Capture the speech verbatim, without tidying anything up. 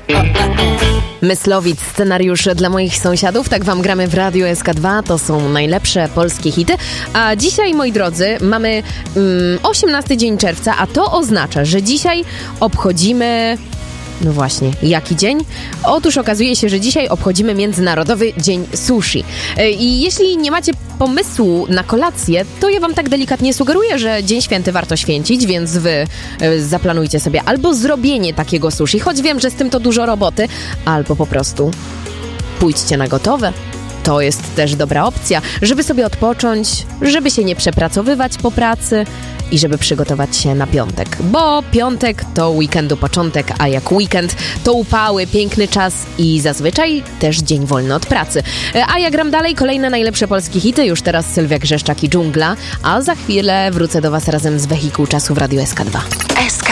Myslowic, scenariusz dla moich sąsiadów. Tak wam gramy w Radiu S K dwa. To są najlepsze polskie hity. A dzisiaj, moi drodzy, mamy mm, osiemnasty dzień czerwca, a to oznacza, że dzisiaj obchodzimy... No właśnie, jaki dzień? Otóż okazuje się, że dzisiaj obchodzimy Międzynarodowy Dzień Sushi. I jeśli nie macie pomysłu na kolację, to ja wam tak delikatnie sugeruję, że Dzień Święty warto święcić, więc wy zaplanujcie sobie albo zrobienie takiego sushi, choć wiem, że z tym to dużo roboty, albo po prostu pójdźcie na gotowe. To jest też dobra opcja, żeby sobie odpocząć, żeby się nie przepracowywać po pracy i żeby przygotować się na piątek. Bo piątek to weekendu początek, a jak weekend to upały, piękny czas i zazwyczaj też dzień wolny od pracy. A ja gram dalej, kolejne najlepsze polskie hity, już teraz Sylwia Grzeszczak i Dżungla, a za chwilę wrócę do was razem z Wehikuł Czasu w Radiu S K dwa.